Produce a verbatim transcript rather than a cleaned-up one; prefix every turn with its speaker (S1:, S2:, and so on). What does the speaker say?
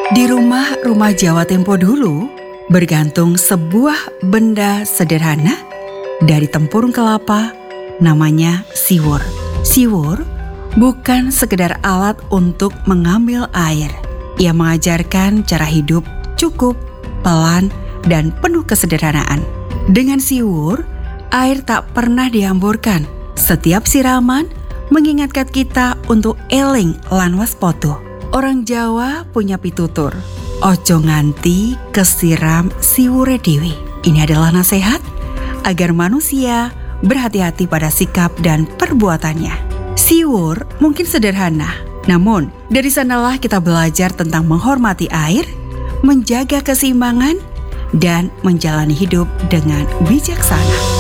S1: Di rumah-rumah Jawa tempo dulu, bergantung sebuah benda sederhana dari tempurung kelapa, namanya siwur. Siwur bukan sekedar alat untuk mengambil air. Ia mengajarkan cara hidup cukup, pelan, dan penuh kesederhanaan. Dengan siwur, air tak pernah dihamburkan. Setiap siraman mengingatkan kita untuk eling lan waspada. Orang Jawa punya pitutur, ojo nganti kesiram siwure dewi. Ini adalah nasihat agar manusia berhati-hati pada sikap dan perbuatannya. Siwur mungkin sederhana, namun dari sanalah kita belajar tentang menghormati air, menjaga keseimbangan, dan menjalani hidup dengan bijaksana.